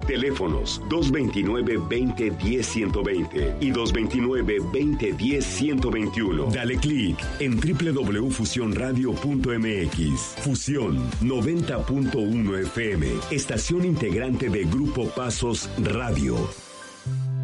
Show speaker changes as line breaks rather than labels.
Teléfonos 229-2010-120 y 229-2010-121. Dale clic en www.fusionradio.mx. Fusión 90.1 FM, estación integrante de Grupo Pasos Radio.